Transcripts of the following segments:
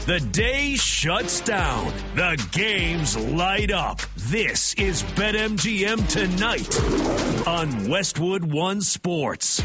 The day shuts down. The games light up. This is BetMGM Tonight on Westwood One Sports.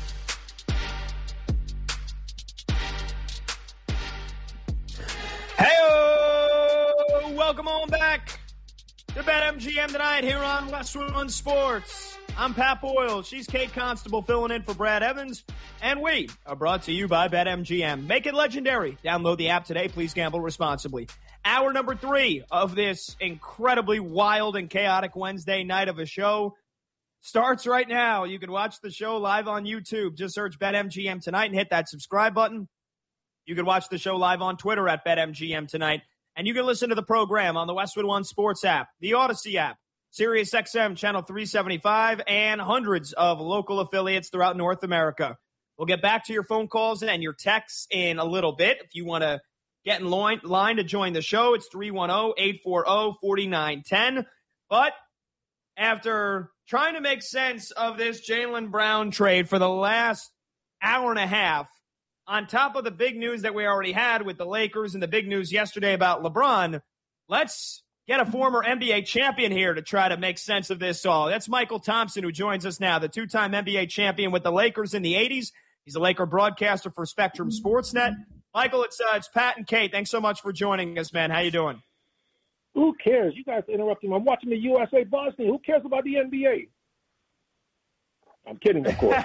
Hey-o! Welcome on back to BetMGM Tonight here on Westwood One Sports. I'm Pat Boyle. She's Kate Constable filling in for Brad Evans. And we are brought to you by BetMGM. Make it legendary. Download the app today. Please gamble responsibly. Hour number 3 of this incredibly wild and chaotic Wednesday night of a show starts right now. You can watch the show live on YouTube. Just search BetMGM Tonight and hit that subscribe button. You can watch the show live on Twitter at BetMGM Tonight. And you can listen to the program on the Westwood One Sports app, the Odyssey app, SiriusXM Channel 375, and hundreds of local affiliates throughout North America. We'll get back to your phone calls and your texts in a little bit. If you want to get in line to join the show, it's 310-840-4910. But after trying to make sense of this Jaylen Brown trade for the last hour and a half, on top of the big news that we already had with the Lakers and the big news yesterday about LeBron, let's get a former NBA champion here to try to make sense of this all. That's Michael Thompson, who joins us now, the two-time NBA champion with the Lakers in the 80s. He's a Laker broadcaster for Spectrum Sportsnet. Michael, it's Pat and Kate. Thanks so much for joining us, man. How you doing? Who cares? You guys interrupting me. I'm watching the USA Boston. Who cares about the NBA? I'm kidding, of course.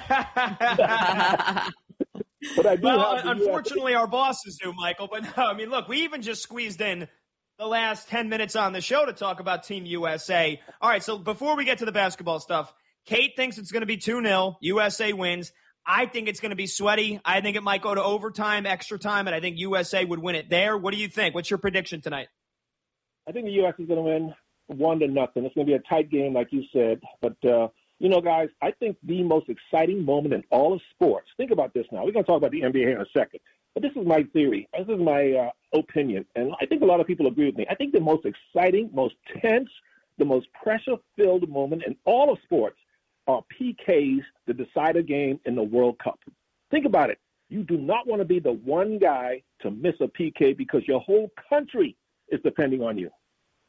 But I do unfortunately, our bosses do, Michael. But no, I mean, look, we even just squeezed in the last 10 minutes on the show to talk about Team USA. All right, so before we get to the basketball stuff, Kate thinks it's going to be 2-0. USA wins. I think it's going to be sweaty. I think it might go to overtime, extra time, and I think USA would win it there. What do you think? What's your prediction tonight? I think the U.S. is going to win 1-0. It's going to be a tight game, like you said. But, guys, I think the most exciting moment in all of sports, think about this now. We're going to talk about the NBA here in a second. But this is my theory. This is my opinion. And I think a lot of people agree with me. I think the most exciting, most tense, the most pressure-filled moment in all of sports are PKs to decide a game in the World Cup. Think about it. You do not want to be the one guy to miss a PK because your whole country is depending on you.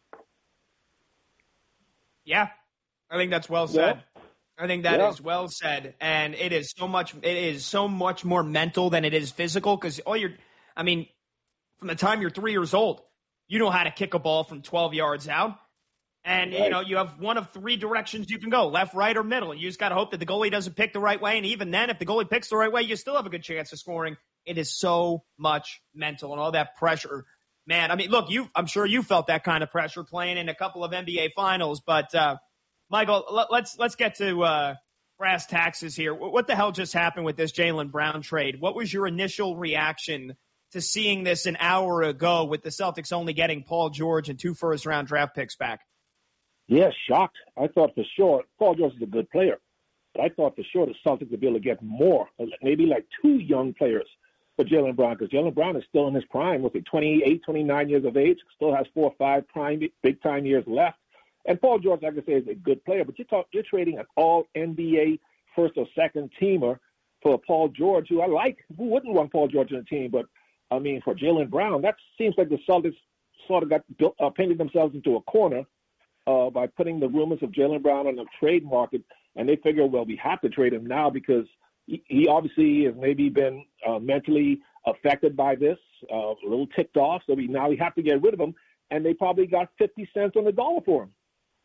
Yeah, I think that's well said. Yeah. I think that is well said. And it is so much more mental than it is physical because from the time you're 3 years old, you know how to kick a ball from 12 yards out. And, right. You have one of 3 directions you can go, left, right, or middle. You just got to hope that the goalie doesn't pick the right way. And even then, if the goalie picks the right way, you still have a good chance of scoring. It is so much mental and all that pressure. Man, I mean, look, I'm sure you felt that kind of pressure playing in a couple of NBA finals. But, Michael, let's get to brass taxes here. What the hell just happened with this Jaylen Brown trade? What was your initial reaction to seeing this an hour ago with the Celtics only getting Paul George and 2 first-round draft picks back? Yeah, shocked. I thought for sure Paul George is a good player, but I thought for sure the Celtics would be able to get more, maybe like 2 young players for Jaylen Brown, because Jaylen Brown is still in his prime. Was he 28, 29 years of age? Still has 4 or 5 prime, big-time years left. And Paul George, like I say, is a good player, but you're trading an all-NBA first or second teamer for Paul George, who I like. Who wouldn't want Paul George on the team? But, I mean, for Jaylen Brown, that seems like the Celtics sort of got painted themselves into a corner by putting the rumors of Jaylen Brown on the trade market, and they figure, well, we have to trade him now because he obviously has maybe been mentally affected by this, a little ticked off, so we have to get rid of him, and they probably got 50 cents on the dollar for him.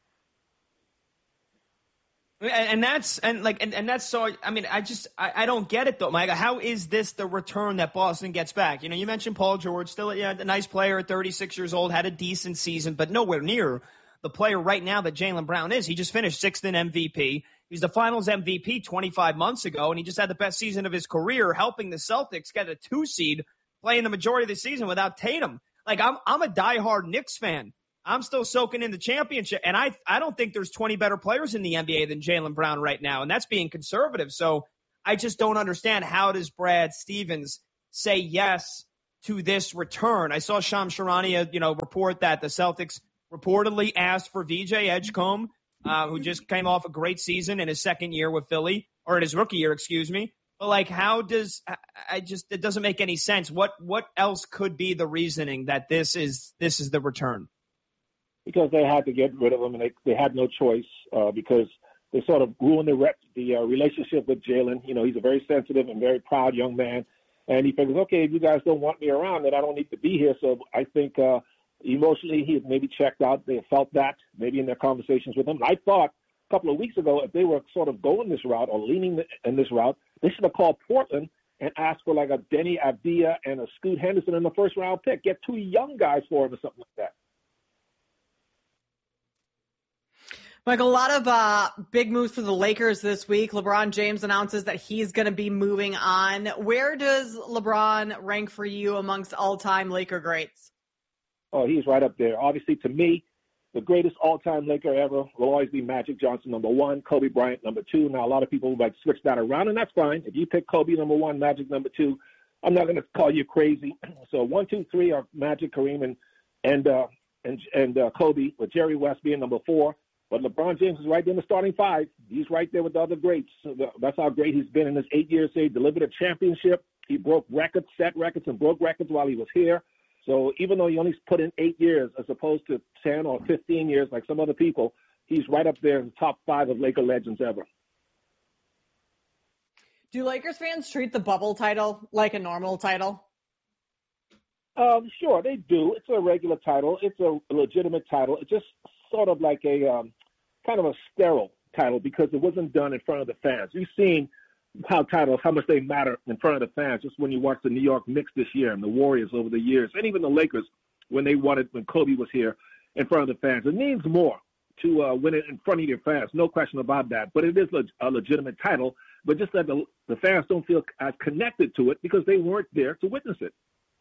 And that's so, I mean, I don't get it though, Mike. How is this the return that Boston gets back? You mentioned Paul George, still a nice player at 36 years old, had a decent season, but nowhere near the player right now that Jaylen Brown is. He just finished 6th in MVP. He's the finals MVP 25 months ago, and he just had the best season of his career, helping the Celtics get a 2 seed, playing the majority of the season without Tatum. Like, I'm a diehard Knicks fan. I'm still soaking in the championship, and I don't think there's 20 better players in the NBA than Jaylen Brown right now, and that's being conservative. So I just don't understand, how does Brad Stevens say yes to this return? I saw Shams Charania, report that the Celtics reportedly asked for VJ Edgecombe, who just came off a great season in his second year with Philly, or in his rookie year, excuse me. But like, it doesn't make any sense. What else could be the reasoning that this is the return? Because they had to get rid of him, and they had no choice because they sort of ruined the relationship with Jalen. You know, he's a very sensitive and very proud young man, and he figures, okay, if you guys don't want me around, then I don't need to be here. So I think emotionally he had maybe checked out. They felt that maybe in their conversations with him. I thought a couple of weeks ago, if they were sort of going this route or leaning in this route, they should have called Portland and asked for like a Denny Avdia and a Scoot Henderson in the first-round pick. Get two young guys for him or something like that. Michael, a lot of big moves for the Lakers this week. LeBron James announces that he's going to be moving on. Where does LeBron rank for you amongst all-time Laker greats? Oh, he's right up there. Obviously, to me, the greatest all-time Laker ever will always be Magic Johnson, number one, Kobe Bryant, number two. Now, a lot of people would switch that around, and that's fine. If you pick Kobe, number one, Magic, number two, I'm not going to call you crazy. So 1, 2, 3 are Magic, Kareem, and Kobe, with Jerry West being number four. But LeBron James is right there in the starting five. He's right there with the other greats. So that's how great he's been in his 8 years. He delivered a championship. He broke records, set records, and broke records while he was here. So even though he only put in 8 years as opposed to 10 or 15 years like some other people, he's right up there in the top 5 of Laker legends ever. Do Lakers fans treat the bubble title like a normal title? Sure, they do. It's a regular title. It's a legitimate title. It's just sort of like a kind of a sterile title because it wasn't done in front of the fans. You've seen how much they matter in front of the fans just when you watch the New York Knicks this year and the Warriors over the years, and even the Lakers when Kobe was here in front of the fans. It means more to win it in front of your fans, no question about that. But it is a legitimate title, but just that the fans don't feel as connected to it because they weren't there to witness it.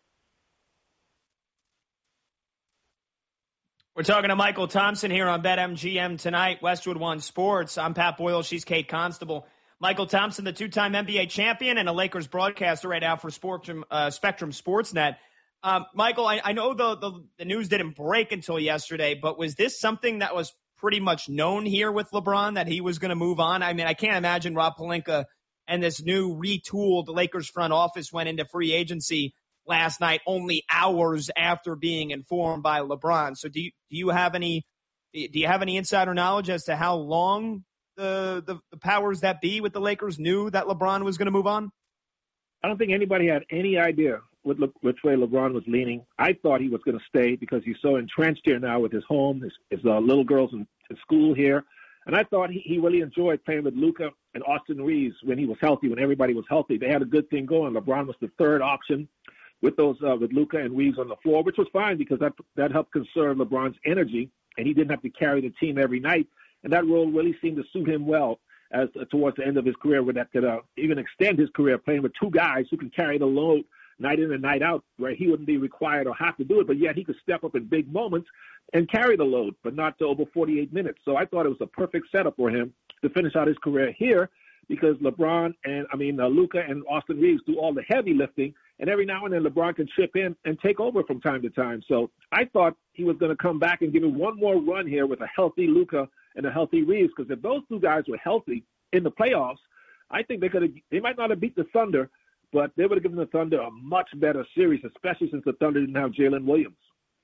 We're talking to Michael Thompson here on BetMGM tonight, Westwood One Sports. I'm Pat Boyle. She's Kate Constable. Michael Thompson, the two-time NBA champion and a Lakers broadcaster right now for Spectrum Sportsnet. Michael, I know the news didn't break until yesterday, but was this something that was pretty much known here with LeBron, that he was going to move on? I mean, I can't imagine Rob Pelinka and this new retooled Lakers front office went into free agency last night only hours after being informed by LeBron. So do you have any insider knowledge as to how long the powers that be with the Lakers knew that LeBron was going to move on? I don't think anybody had any idea which way LeBron was leaning. I thought he was going to stay because he's so entrenched here now with his home, his little girls in school here. And I thought he really enjoyed playing with Luka and Austin Reeves when he was healthy, when everybody was healthy. They had a good thing going. LeBron was the third option with Luka and Reeves on the floor, which was fine because that helped conserve LeBron's energy, and he didn't have to carry the team every night. And that role really seemed to suit him well as towards the end of his career, where that could even extend his career, playing with two guys who can carry the load night in and night out, where he wouldn't be required or have to do it, but yet he could step up in big moments and carry the load, but not to over 48 minutes. So I thought it was a perfect setup for him to finish out his career here because Luka and Austin Reeves do all the heavy lifting, and every now and then LeBron can chip in and take over from time to time. So I thought he was going to come back and give him one more run here with a healthy Luka and a healthy Reeves, because if those two guys were healthy in the playoffs, I think they might not have beat the Thunder, but they would have given the Thunder a much better series, especially since the Thunder didn't have Jalen Williams.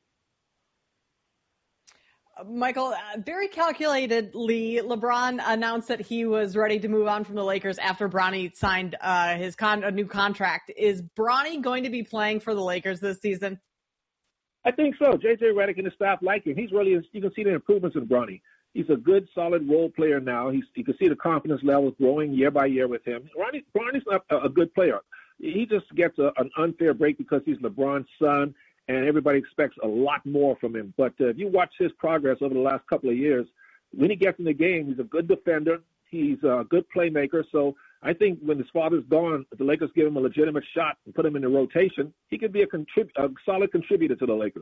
Michael, very calculatedly, LeBron announced that he was ready to move on from the Lakers after Bronny signed a new contract. Is Bronny going to be playing for the Lakers this season? I think so. J.J. Redick and the staff like him. You can see the improvements in Bronny. He's a good, solid role player now. You can see the confidence levels growing year by year with him. Bronny's not a good player. He just gets an unfair break because he's LeBron's son, and everybody expects a lot more from him. But if you watch his progress over the last couple of years, when he gets in the game, he's a good defender. He's a good playmaker. So I think when his father's gone, if the Lakers give him a legitimate shot and put him in the rotation, he could be a solid contributor to the Lakers.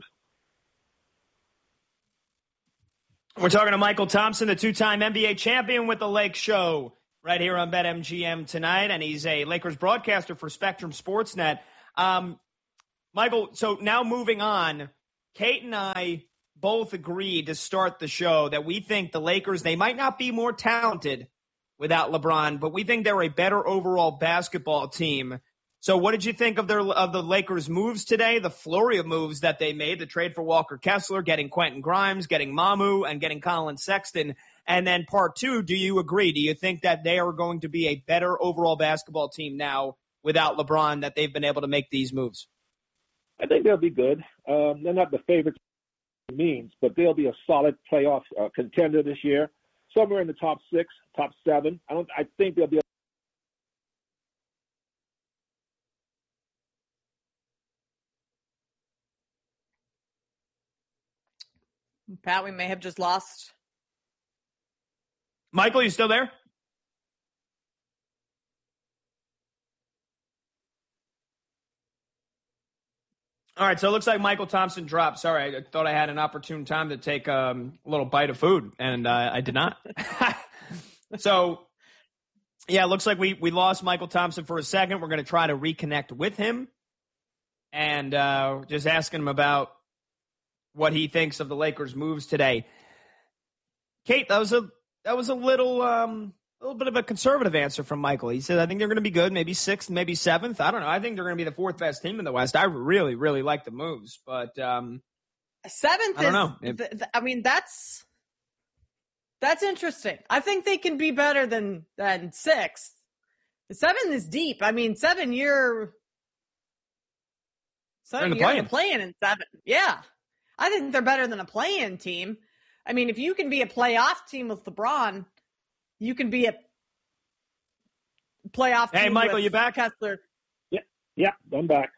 We're talking to Michael Thompson, the two-time NBA champion with the Lake Show, right here on BetMGM tonight, and he's a Lakers broadcaster for Spectrum Sportsnet. Michael, so now moving on, Kate and I both agreed to start the show that we think the Lakers, they might not be more talented, without LeBron, but we think they're a better overall basketball team. So what did you think of the Lakers' moves today, the flurry of moves that they made, the trade for Walker Kessler, getting Quentin Grimes, getting Mamu, and getting Colin Sexton? And then part two, do you agree? Do you think that they are going to be a better overall basketball team now without LeBron, that they've been able to make these moves? I think they'll be good. They're not the favorites means, but they'll be a solid playoff contender this year, somewhere in the top 6, top 7. I think they'll be. Pat, we may have just lost. Michael, you still there? All right, so it looks like Michael Thompson dropped. Sorry, I thought I had an opportune time to take a little bite of food, and I did not. So, yeah, it looks like we lost Michael Thompson for a second. We're going to try to reconnect with him and just asking him about what he thinks of the Lakers' moves today. Kate, that was a little bit of a conservative answer from Michael. He said, I think they're going to be good, maybe 6th, maybe 7th. I don't know. I think they're going to be the 4th best team in the West. I really, really like the moves, but 7th I don't know. I mean, that's interesting. I think they can be better than 6th. 7 is deep. I mean, 7 you're playing in 7. Yeah. I think they're better than a play-in team. I mean, if you can be a playoff team with LeBron, you can be a playoff team. Hey, Michael, with you back? Kessler. Yeah, I'm back.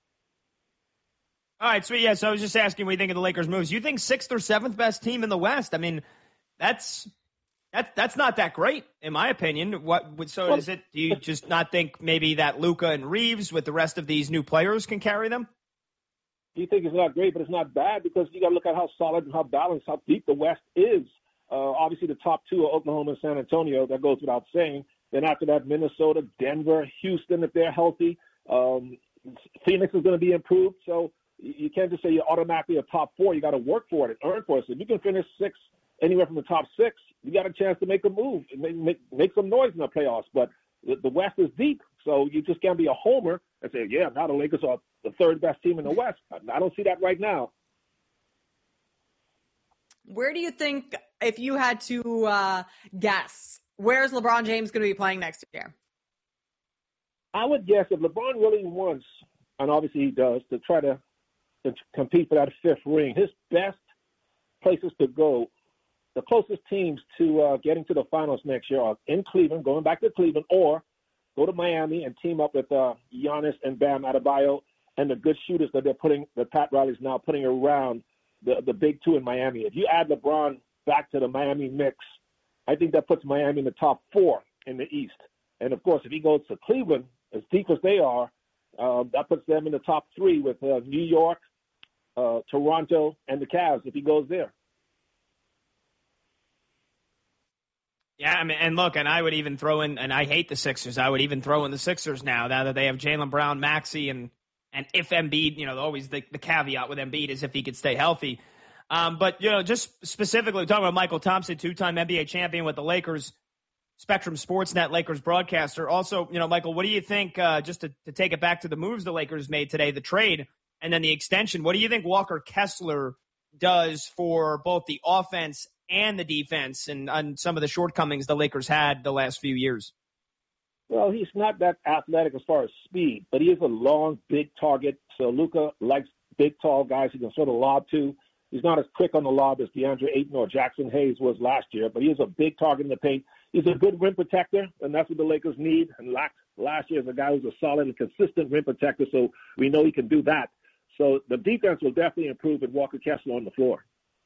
All right, sweet. Yeah, so I was just asking what you think of the Lakers' moves. You think 6th or 7th best team in the West? I mean, that's not that great, in my opinion. Is it? Do you just not think maybe that Luka and Reeves with the rest of these new players can carry them? You think it's not great, but it's not bad because you got to look at how solid and how balanced, how deep the West is. Obviously, the top 2 are Oklahoma and San Antonio. That goes without saying. Then after that, Minnesota, Denver, Houston, if they're healthy. Phoenix is going to be improved. So you can't just say you're automatically a top 4. You got to work for it and earn for it. So if you can finish 6th, anywhere from the top 6, you got a chance to make a move and make some noise in the playoffs. But the West is deep, so you just can't be a homer and say, yeah, now the Lakers are the 3rd best team in the West. I don't see that right now. Where do you think, if you had to guess, where's LeBron James going to be playing next year? I would guess if LeBron really wants, and obviously he does, to try to compete for that 5th ring, his best places to go, the closest teams to getting to the finals next year are in Cleveland, going back to Cleveland, or go to Miami and team up with Giannis and Bam Adebayo and the good shooters that Pat Riley's now putting around the big 2 in Miami. If you add LeBron back to the Miami mix, I think that puts Miami in the top 4 in the East. And, of course, if he goes to Cleveland, as deep as they are, that puts them in the top 3 with New York, Toronto, and the Cavs if he goes there. Yeah, I mean, and look, and I would even throw in, and I hate the Sixers, I would even throw in the Sixers now that they have Jaylen Brown, Maxey, and if Embiid, always the caveat with Embiid is if he could stay healthy. But, just specifically talking about Michael Thompson, 2-time NBA champion with the Lakers, Spectrum Sportsnet Lakers broadcaster. Also, Michael, what do you think, just to take it back to the moves the Lakers made today, the trade and then the extension, what do you think Walker Kessler does for both the offense and the defense and some of the shortcomings the Lakers had the last few years? Well, he's not that athletic as far as speed, but he is a long, big target. So Luka likes big, tall guys he can sort of lob to. He's not as quick on the lob as DeAndre Ayton or Jackson Hayes was last year, but he is a big target in the paint. He's a good rim protector, and that's what the Lakers need. And last year is a guy who's a solid and consistent rim protector, so we know he can do that. So the defense will definitely improve with Walker Kessler on the floor.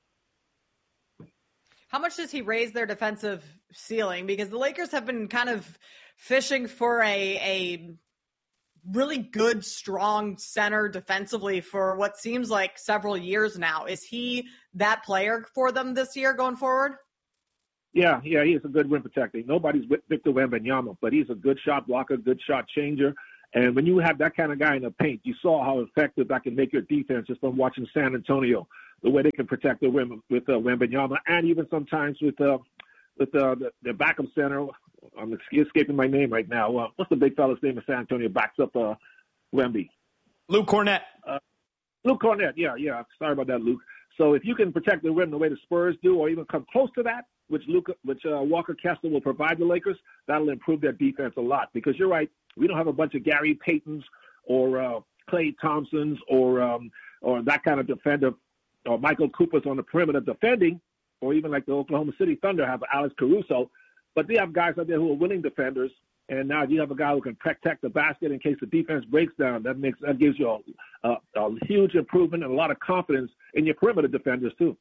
How much does he raise their defensive ceiling? Because the Lakers have been kind of fishing for a really good, strong center defensively for what seems like several years now. Is he that player for them this year going forward? Yeah, he is a good rim protector. Nobody's Victor Wembanyama, but he's a good shot blocker, good shot changer. And when you have that kind of guy in the paint, you saw how effective that can make your defense just from watching San Antonio, the way they can protect the rim with Wembanyama, and even sometimes with the backup center, I'm escaping my name right now. What's the big fella's name in San Antonio? Backs up Wemby. Luke Cornett. Luke Cornett. Yeah. Sorry about that, Luke. So if you can protect the rim the way the Spurs do, or even come close to that, which Walker Kessler will provide the Lakers, that'll improve their defense a lot. Because you're right, we don't have a bunch of Gary Paytons or Klay Thompsons or that kind of defender, or Michael Cooper's on the perimeter defending, or even like the Oklahoma City Thunder have Alex Caruso. But they have guys out there who are winning defenders. And now you have a guy who can protect the basket in case the defense breaks down. That gives you a huge improvement and a lot of confidence in your perimeter defenders too.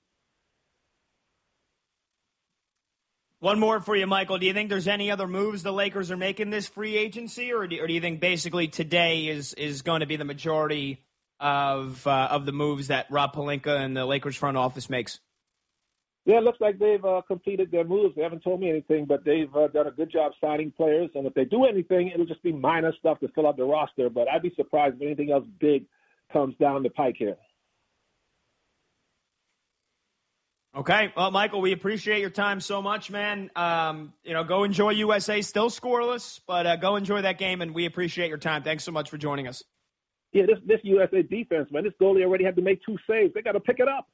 One more for you, Michael. Do you think there's any other moves the Lakers are making this free agency, or do you think basically today is going to be the majority of the moves that Rob Pelinka and the Lakers front office makes? Yeah, it looks like they've completed their moves. They haven't told me anything, but they've done a good job signing players. And if they do anything, it'll just be minor stuff to fill out the roster. But I'd be surprised if anything else big comes down the pike here. Okay. Well, Michael, we appreciate your time so much, man. Go enjoy USA. Still scoreless, but go enjoy that game, and we appreciate your time. Thanks so much for joining us. Yeah, this USA defense, man, this goalie already had to make 2 saves. They got to pick it up.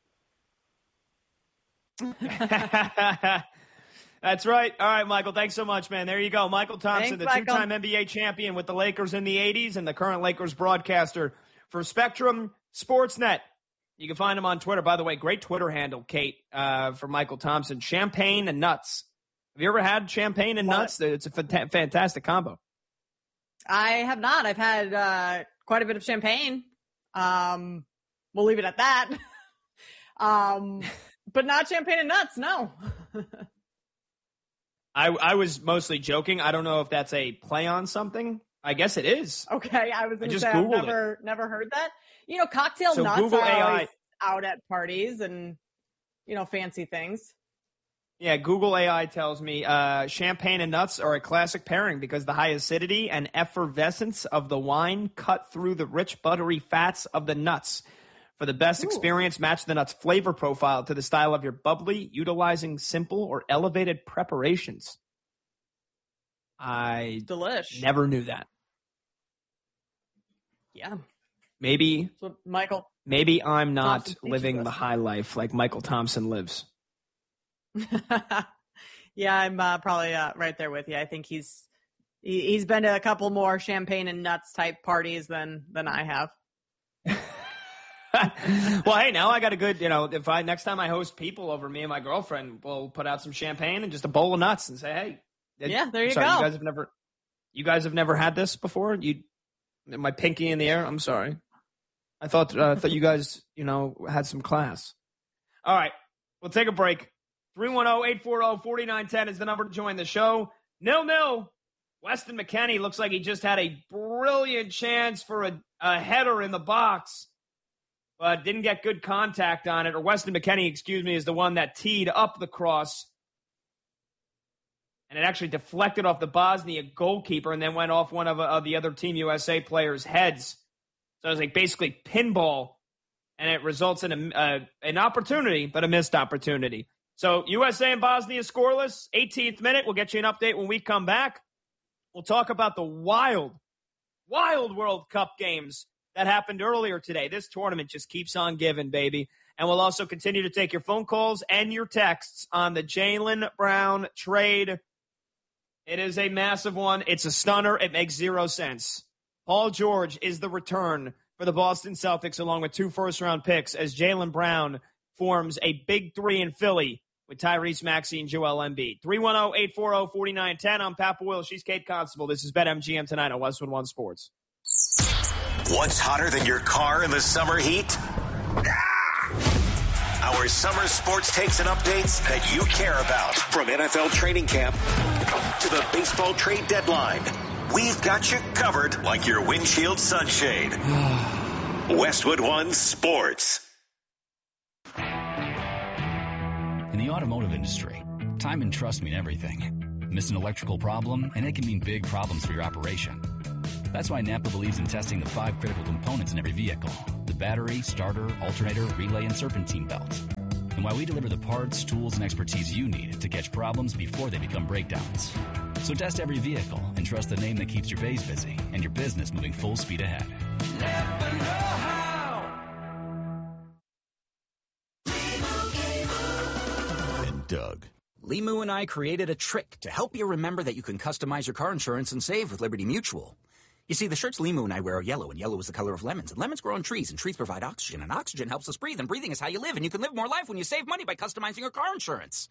That's right. All right, Michael. Thanks so much, man. There you go. Michael Thompson, Thanks, the two-time NBA champion with the Lakers in the 80s and the current Lakers broadcaster for Spectrum Sportsnet. You can find him on Twitter. By the way, great Twitter handle, Kate, for Michael Thompson. Champagne and nuts. Have you ever had champagne and nuts? It's a fantastic combo. I have not. I've had quite a bit of champagne. We'll leave it at that. But not champagne and nuts, no. I was mostly joking. I don't know if that's a play on something. I guess it is. Okay, I was going to say I've never heard that. Cocktail nuts Google are AI. always out at parties and, fancy things. Yeah, Google AI tells me champagne and nuts are a classic pairing because the high acidity and effervescence of the wine cut through the rich, buttery fats of the nuts. For the best experience, match the nuts' flavor profile to the style of your bubbly, utilizing simple or elevated preparations. I never knew that. Yeah. Maybe I'm not living the high life like Michael Thompson lives. Yeah, I'm probably right there with you. I think he's been to a couple more champagne and nuts type parties than I have. Well, hey, now I got a good, if next time I host people over, me and my girlfriend will put out some champagne and just a bowl of nuts and say, hey. Yeah, there you go. You guys have never had this before? My pinky in the air? I'm sorry. I thought you guys, had some class. All right, we'll take a break. 310-840-4910 is the number to join the show. 0-0. Weston McKennie looks like he just had a brilliant chance for a header in the box, but didn't get good contact on it. Or Weston McKennie, is the one that teed up the cross. And it actually deflected off the Bosnia goalkeeper and then went off one of the other Team USA players' heads. So it was like basically pinball, and it results in an opportunity, but a missed opportunity. So USA and Bosnia scoreless, 18th minute. We'll get you an update when we come back. We'll talk about the wild World Cup games that happened earlier today. This tournament just keeps on giving, baby. And we'll also continue to take your phone calls and your texts on the Jaylen Brown trade. It is a massive one. It's a stunner. It makes 0 sense. Paul George is the return for the Boston Celtics along with 2 first-round picks as Jaylen Brown forms a big 3 in Philly with Tyrese Maxey and Joel Embiid. 310-840-4910. I'm Pat Boyle. She's Kate Constable. This is BetMGM tonight on Westwood One Sports. What's hotter than your car in the summer heat? Our summer sports takes and updates that you care about. From NFL training camp to the baseball trade deadline, we've got you covered like your windshield sunshade. Westwood One Sports. In the automotive industry, time and trust mean everything. Miss an electrical problem, and it can mean big problems for your operation. That's why Napa believes in testing the 5 critical components in every vehicle: the battery, starter, alternator, relay, and serpentine belt. And why we deliver the parts, tools, and expertise you need to catch problems before they become breakdowns. So test every vehicle and trust the name that keeps your bays busy and your business moving full speed ahead. Never know how. And Doug. Limu and I created a trick to help you remember that you can customize your car insurance and save with Liberty Mutual. You see, the shirts Limu and I wear are yellow, and yellow is the color of lemons, and lemons grow on trees, and trees provide oxygen, and oxygen helps us breathe, and breathing is how you live, and you can live more life when you save money by customizing your car insurance.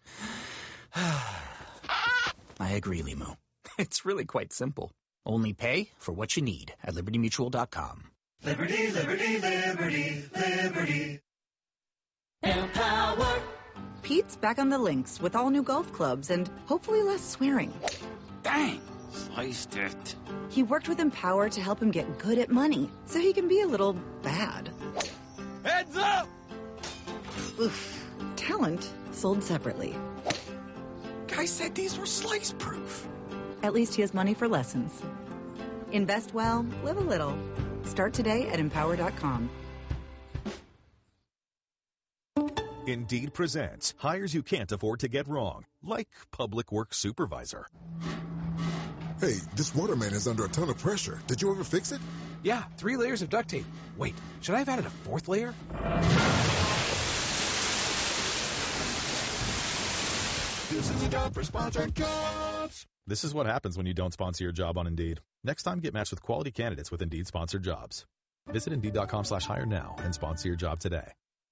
I agree, Limu. It's really quite simple. Only pay for what you need at LibertyMutual.com. Liberty, liberty, liberty, liberty. Empower. Pete's back on the links with all new golf clubs and hopefully less swearing. Dang, sliced it. He worked with Empower to help him get good at money, so he can be a little bad. Heads up! Oof. Talent sold separately. Guy said these were slice-proof. At least he has money for lessons. Invest well, live a little. Start today at Empower.com. Indeed presents hires you can't afford to get wrong, like public works supervisor. Hey, this waterman is under a ton of pressure. Did you ever fix it? Yeah, 3 layers of duct tape. Wait, should I have added a 4th layer? This is a job for Sponsored Jobs. This is what happens when you don't sponsor your job on Indeed. Next time, get matched with quality candidates with Indeed sponsored jobs. Visit Indeed.com/hire now and sponsor your job today.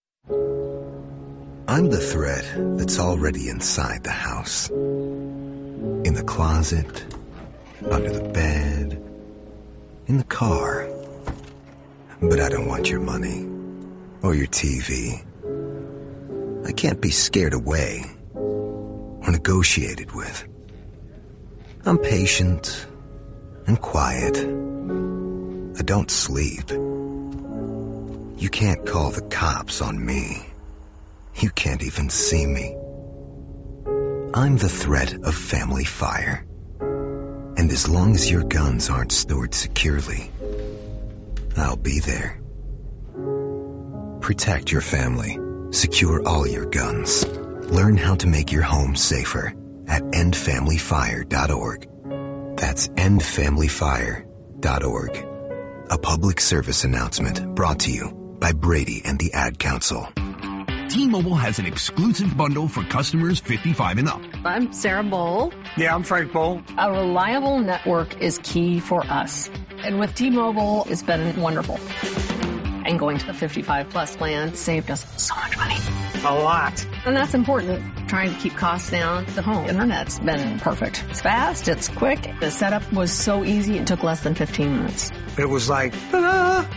I'm the threat that's already inside the house. In the closet, under the bed, in the car. But I don't want your money or your TV. I can't be scared away or negotiated with. I'm patient and quiet. I don't sleep. You can't call the cops on me. You can't even see me. I'm the threat of family fire. And as long as your guns aren't stored securely, I'll be there. Protect your family. Secure all your guns. Learn how to make your home safer at endfamilyfire.org. That's endfamilyfire.org. A public service announcement brought to you by Brady and the Ad Council. T-Mobile has an exclusive bundle for customers 55 and up. I'm Sarah Bowl. Yeah, I'm Frank Bowl. A reliable network is key for us. And with T-Mobile, it's been wonderful. And going to the 55-plus plan saved us so much money. A lot. And that's important. Trying to keep costs down. The home internet's been perfect. It's fast. It's quick. The setup was so easy. It took less than 15 minutes. It was like, ta-da!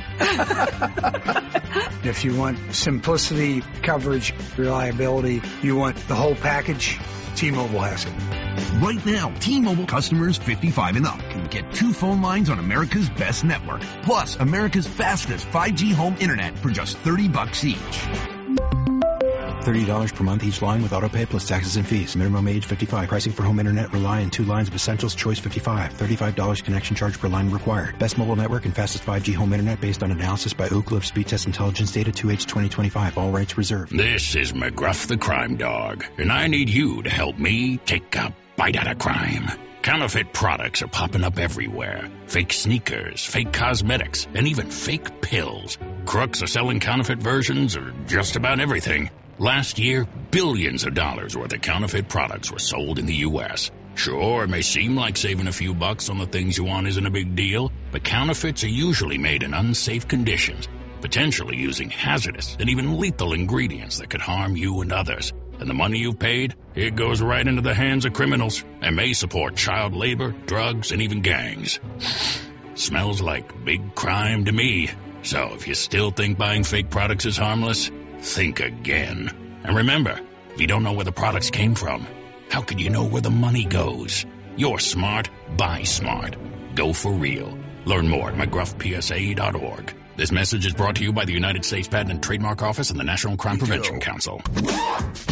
If you want simplicity, coverage, reliability, you want the whole package, T-Mobile has it. Right now, T-Mobile customers 55 and up can get 2 phone lines on America's best network, plus America's fastest 5G home internet for just $30 each. $30 per month each line with autopay plus taxes and fees. Minimum age 55. Pricing for home internet rely on 2 lines of essentials. Choice 55. $35 connection charge per line required. Best mobile network and fastest 5G home internet based on analysis by Oak Cliff Speed Test Intelligence Data 2H 2025. All rights reserved. This is McGruff the Crime Dog, and I need you to help me take a bite out of crime. Counterfeit products are popping up everywhere. Fake sneakers, fake cosmetics, and even fake pills. Crooks are selling counterfeit versions of just about everything. Last year, billions of dollars worth of counterfeit products were sold in the U.S. Sure, it may seem like saving a few bucks on the things you want isn't a big deal, but counterfeits are usually made in unsafe conditions, potentially using hazardous and even lethal ingredients that could harm you and others. And the money you've paid, it goes right into the hands of criminals and may support child labor, drugs, and even gangs. Smells like big crime to me. So if you still think buying fake products is harmless, think again. And remember, if you don't know where the products came from, how could you know where the money goes? You're smart, buy smart. Go for real. Learn more at McGruffPSA.org. This message is brought to you by the United States Patent and Trademark Office and the National Crime Prevention Council.